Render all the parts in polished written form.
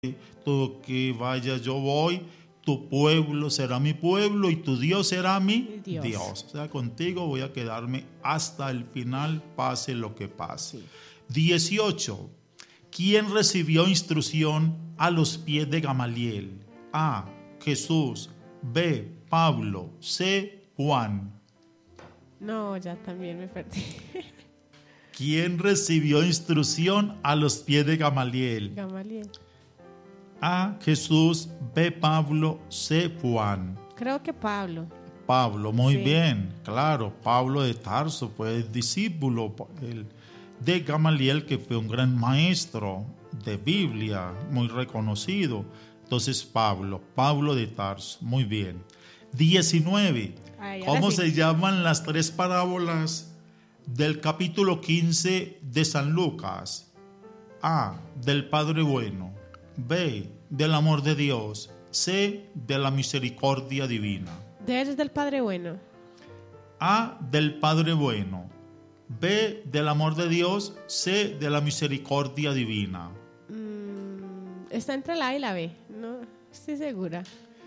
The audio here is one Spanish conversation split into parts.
tú que vayas, yo voy, tu pueblo será mi pueblo y tu Dios será mi Dios. O sea, contigo voy a quedarme hasta el final, pase lo que pase. Sí. 18. ¿Quién recibió instrucción a los pies de Gamaliel? A. Jesús. B. Pablo. C. Juan. No, ya también me perdí. ¿Quién recibió instrucción a los pies de Gamaliel? Gamaliel. A. Jesús. B. Pablo. C. Juan. Creo que Pablo. Pablo, muy bien, claro. Pablo de Tarso fue discípulo de Gamaliel, que fue un gran maestro de Biblia, muy reconocido. Entonces Pablo de Tarso, muy bien. 19. ¿Cómo se llaman las tres parábolas del capítulo 15 de San Lucas? A. Del Padre Bueno. B. Del amor de Dios. C. De la misericordia divina. D es del Padre Bueno. A. Del Padre Bueno. B. Del amor de Dios. C. De la misericordia divina. Está entre la A y la B. No estoy segura.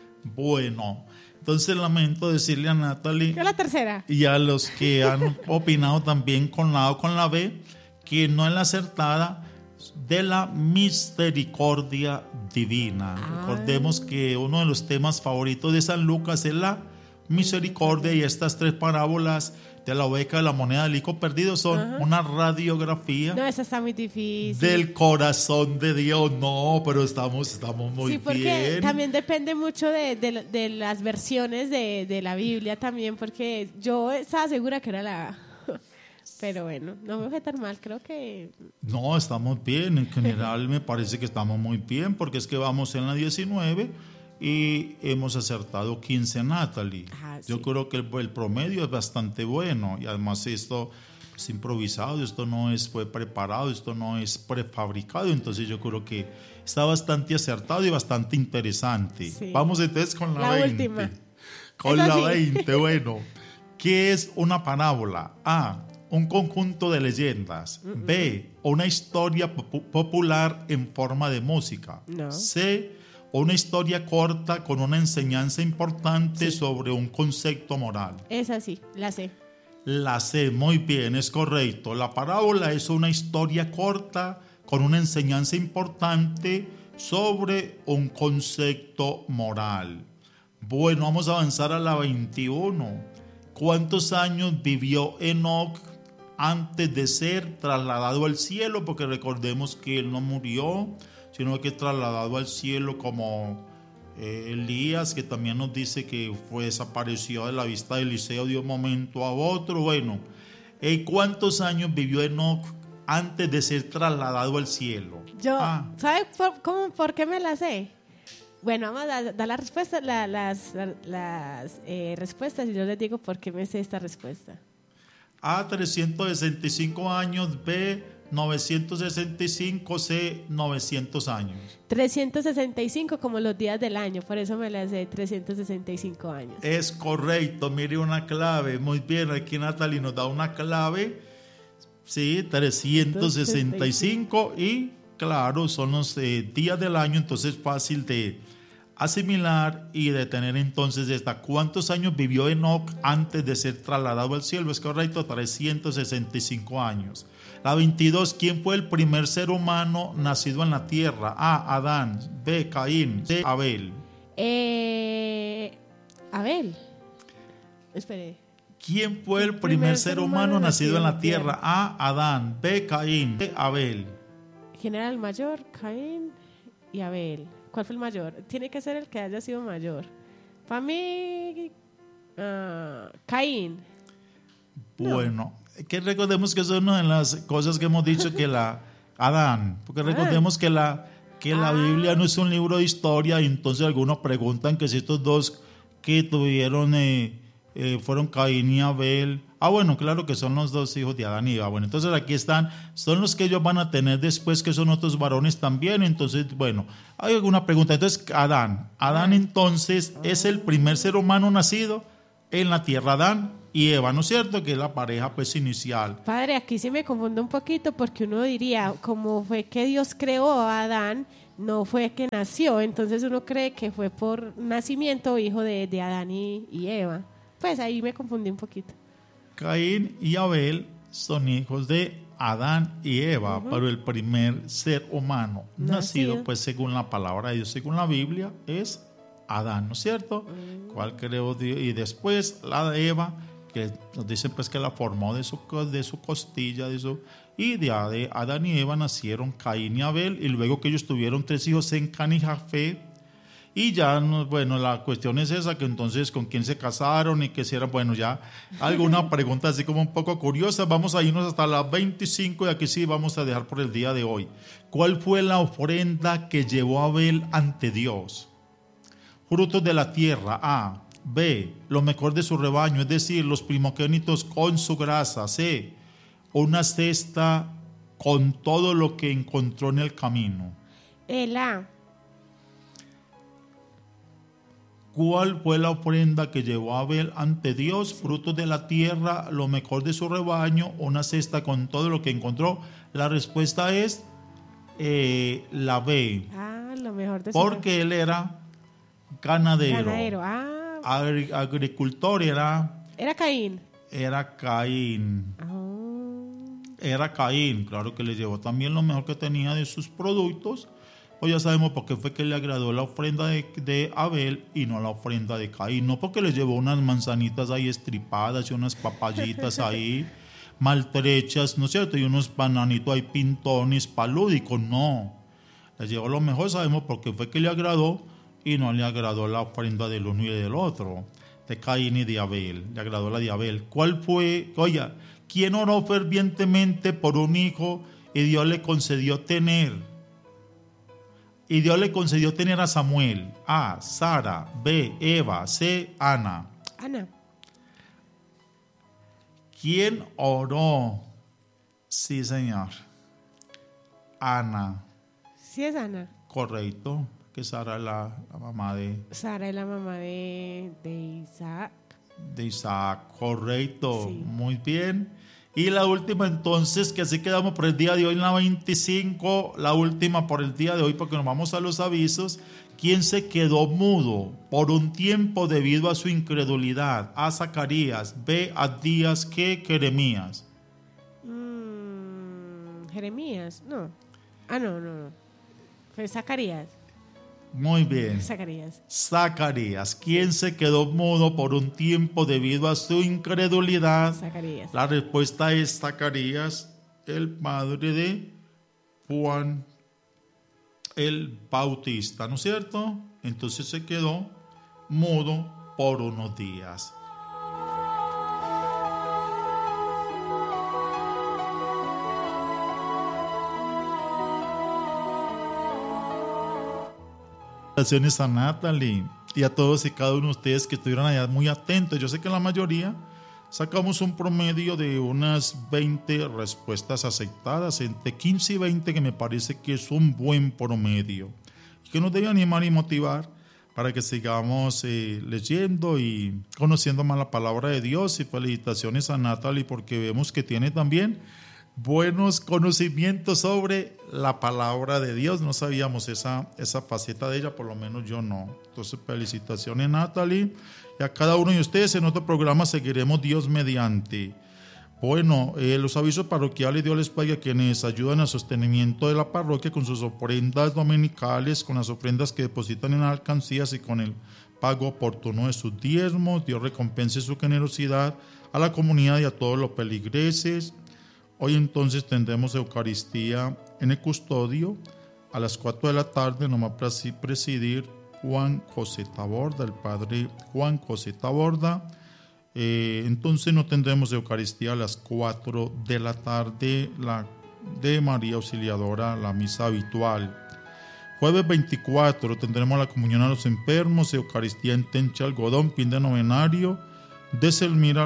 Bueno, entonces lamento decirle a Natalie, ¿qué es la tercera? Y a los que han opinado también con la A o con la B, que no es la acertada, de la misericordia divina. Recordemos que uno de los temas favoritos de San Lucas es la misericordia, y estas tres parábolas de la oveja y la moneda del hijo perdido son una radiografía. No, esa está muy difícil. Del corazón de Dios. No, pero estamos muy bien. Sí, porque también depende mucho de las versiones de la Biblia también, porque yo estaba segura que era la... Pero bueno, no me fue tan mal, creo que... No, estamos bien, en general me parece que estamos muy bien, porque es que vamos en la 19 y hemos acertado 15, Natalie. Sí. Yo creo que el promedio es bastante bueno, y además esto es improvisado, esto no fue preparado, esto no es prefabricado, entonces yo creo que está bastante acertado y bastante interesante. Sí. Vamos entonces con la 20. Última. Con la 20, bueno. ¿Qué es una parábola? A. Un conjunto de leyendas. B. Una historia popular en forma de música. No. C. Una historia corta con una enseñanza importante sobre un concepto moral. Esa sí, la C. La C, muy bien, es correcto. La parábola es una historia corta con una enseñanza importante sobre un concepto moral. Bueno, vamos a avanzar a la 21. ¿Cuántos años vivió Enoc antes de ser trasladado al cielo? Porque recordemos que él no murió, sino que trasladado al cielo como Elías, que también nos dice que desapareció de la vista de Eliseo de un momento a otro. Bueno, ¿cuántos años vivió Enoc antes de ser trasladado al cielo? ¿Sabe por qué me la sé? Bueno, vamos a dar la respuesta, las respuestas, y yo les digo por qué me sé esta respuesta. A. 365 años. B. 965. C. 900 años. 365 como los días del año, por eso me la sé, 365 años. Es correcto, mire una clave. Muy bien, aquí Natalie nos da una clave. Sí, 365 y claro, son los días del año, entonces fácil de asimilar y de tener entonces esta. ¿Cuántos años vivió Enoc antes de ser trasladado al cielo? Es correcto, 365 años. La 22, ¿quién fue el primer ser humano nacido en la tierra? A. Adán. B. Caín. C. Abel. Abel. Espere. ¿Quién fue el primer ser humano nacido en la tierra? A. Adán. B. Caín. C. Abel. ¿Quién era el mayor? Caín y Abel. ¿Cuál fue el mayor? Tiene que ser el que haya sido mayor. Para mí, Caín. Bueno, que recordemos que eso es una de las cosas que hemos dicho, que Adán, porque recordemos que la Biblia no es un libro de historia, y entonces algunos preguntan que si estos dos que tuvieron fueron Caín y Abel. Bueno, claro que son los dos hijos de Adán y Eva. Bueno, entonces aquí son los que ellos van a tener después, que son otros varones también. Entonces, bueno, hay alguna pregunta. Entonces, Adán entonces es el primer ser humano nacido en la tierra, Adán y Eva, ¿no es cierto? Que es la pareja pues inicial. Padre, aquí sí me confundo un poquito, porque uno diría, como fue que Dios creó a Adán, no fue que nació, entonces uno cree que fue por nacimiento hijo de Adán y Eva. Pues ahí me confundí un poquito. Caín y Abel son hijos de Adán y Eva, pero el primer ser humano nacido, pues según la palabra de Dios, según la Biblia, es Adán, ¿no es cierto? ¿Cuál creo Dios? Y después la de Eva, que nos dicen pues que la formó de su costilla, y de Adán y Eva nacieron Caín y Abel, y luego que ellos tuvieron 3 hijos, Encán y Jafet. Y ya, bueno, la cuestión es esa, que entonces con quién se casaron y qué hicieron. Bueno, ya alguna pregunta así como un poco curiosa. Vamos a irnos hasta las 25 y aquí sí vamos a dejar por el día de hoy. ¿Cuál fue la ofrenda que llevó Abel ante Dios? Frutos de la tierra, A. B. Lo mejor de su rebaño, es decir, los primogénitos con su grasa. C. Una cesta con todo lo que encontró en el camino. El A. ¿Cuál fue la ofrenda que llevó Abel ante Dios? Frutos de la tierra, lo mejor de su rebaño, una cesta con todo lo que encontró. La respuesta es la B. Lo mejor de su porque él era ganadero. Agricultor era Caín. Era Caín. Era Caín, claro que le llevó también lo mejor que tenía de sus productos. Pues ya sabemos por qué fue que le agradó la ofrenda de Abel y no la ofrenda de Caín. No porque le llevó unas manzanitas ahí estripadas y unas papayitas ahí maltrechas, ¿no es cierto? Y unos bananitos ahí pintones, palúdicos, no. Le llevó lo mejor, sabemos por qué fue que le agradó y no le agradó la ofrenda del uno y del otro, de Caín y de Abel. Le agradó la de Abel. ¿Cuál fue? Oiga, ¿quién oró fervientemente por un hijo y Dios le concedió tener? Y Dios le concedió tener a Samuel. A. Sara. B. Eva. C. Ana. ¿Quién oró? Sí, señor. Ana. Sí, es Ana. Correcto. Que Sara es la mamá de... Sara es la mamá de Isaac. De Isaac, correcto. Sí. Muy bien. Y la última entonces, que así quedamos por el día de hoy, en la 25, la última por el día de hoy, porque nos vamos a los avisos. ¿Quién se quedó mudo por un tiempo debido a su incredulidad? A. Zacarías. B. Abdías. ¿Qué? Jeremías. Jeremías, no. No. Fue Zacarías. Muy bien. Zacarías. ¿Quién se quedó mudo por un tiempo debido a su incredulidad? Zacarías. La respuesta es Zacarías, el padre de Juan el Bautista, ¿no es cierto? Entonces se quedó mudo por unos días. Felicitaciones a Natalie y a todos y cada uno de ustedes que estuvieron allá muy atentos. Yo sé que la mayoría sacamos un promedio de unas 20 respuestas aceptadas, entre 15 y 20, que me parece que es un buen promedio y que nos debe animar y motivar para que sigamos leyendo y conociendo más la palabra de Dios. Y felicitaciones a Natalie porque vemos que tiene también buenos conocimientos sobre la palabra de Dios. No sabíamos esa faceta de ella, por lo menos yo no. Entonces, felicitaciones, Natalie. Y a cada uno de ustedes en otro programa seguiremos Dios mediante. Bueno, los avisos parroquiales, Dios les pague a quienes ayudan al sostenimiento de la parroquia con sus ofrendas dominicales, con las ofrendas que depositan en alcancías y con el pago oportuno de sus diezmos. Dios recompense su generosidad a la comunidad y a todos los feligreses. Hoy entonces tendremos Eucaristía en el custodio a las 4 de la tarde. Nos va a presidir Juan José Taborda, el padre Juan José Taborda. Entonces no tendremos Eucaristía a las 4 de la tarde, la de María Auxiliadora, la misa habitual. Jueves 24 tendremos la comunión a los enfermos, Eucaristía en Tencha Algodón, fin de novenario de Selmira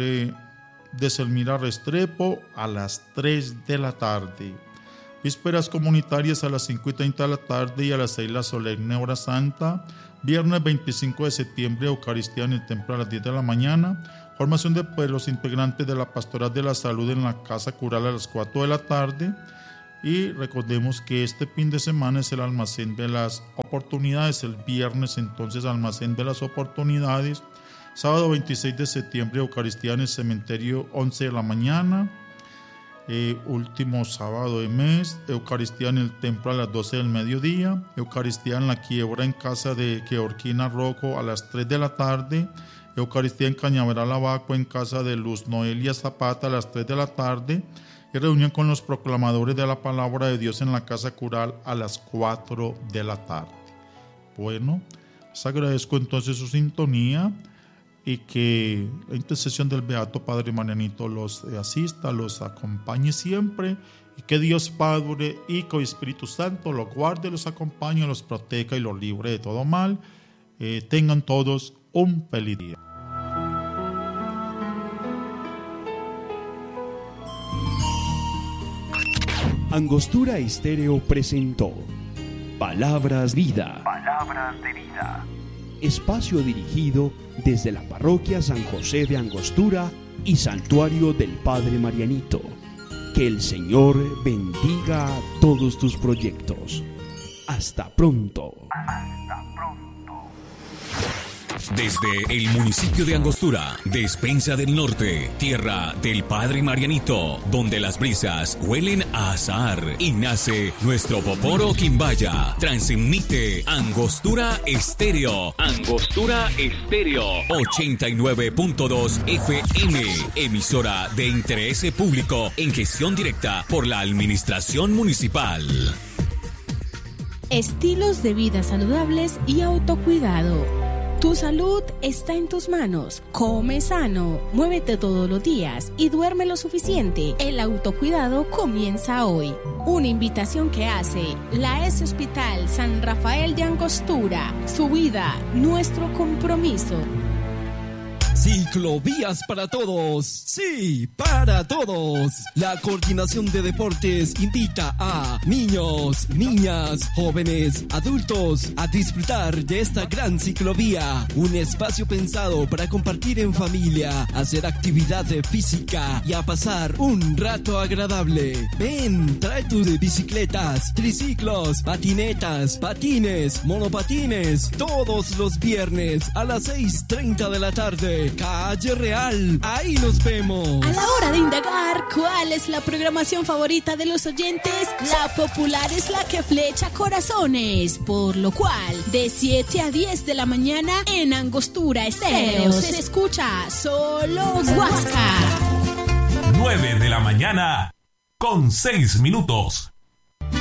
Restrepo a las 3 de la tarde. Vísperas comunitarias a las 5:30 de la tarde y a las 6 la solemne hora santa. Viernes 25 de septiembre, Eucaristía en el templo a las 10 de la mañana. Formación de los integrantes de la Pastoral de la Salud en la Casa Cural a las 4 de la tarde. Y recordemos que este fin de semana es el almacén de las oportunidades, el viernes entonces almacén de las oportunidades, sábado 26 de septiembre Eucaristía en el cementerio 11 de la mañana, último sábado de mes, Eucaristía en el templo a las 12 del mediodía, Eucaristía en la quiebra en casa de Georgina Rocco a las 3 de la tarde, Eucaristía en Cañaveral Abaco en casa de Luz Noelia Zapata a las 3 de la tarde, y reunión con los proclamadores de la palabra de Dios en la casa cural a las 4 de la tarde. Bueno, les agradezco entonces su sintonía y que la intercesión del Beato Padre Marianito los asista, los acompañe siempre, y que Dios Padre, Hijo y Espíritu Santo los guarde, los acompañe, los proteja y los libre de todo mal. Tengan todos un feliz día. Angostura Estéreo presentó Palabras Vida. Palabras de vida. Espacio dirigido desde la parroquia San José de Angostura y Santuario del Padre Marianito. Que el Señor bendiga todos tus proyectos. Hasta pronto. Hasta pronto. Desde el municipio de Angostura, Despensa del Norte, tierra del Padre Marianito, donde las brisas huelen a azahar y nace nuestro Poporo Quimbaya. Transmite Angostura Estéreo. Angostura Estéreo 89.2 FM, emisora de interés público en gestión directa por la Administración Municipal. Estilos de vida saludables y autocuidado. Tu salud está en tus manos. Come sano, muévete todos los días y duerme lo suficiente. El autocuidado comienza hoy. Una invitación que hace la S Hospital San Rafael de Angostura. Su vida, nuestro compromiso. Ciclovías para todos, sí, para todos. La Coordinación de Deportes invita a niños, niñas, jóvenes, adultos a disfrutar de esta gran ciclovía. Un espacio pensado para compartir en familia, hacer actividad física y a pasar un rato agradable. Ven, trae tus bicicletas, triciclos, patinetas, patines, monopatines, todos los viernes a las 6:30 de la tarde. Calle Real, ahí nos vemos. A la hora de indagar cuál es la programación favorita de los oyentes, la popular es la que flecha corazones, por lo cual de 7 a 10 de la mañana en Angostura Estéreo se escucha solo Huasca. 9 de la mañana con 6 minutos.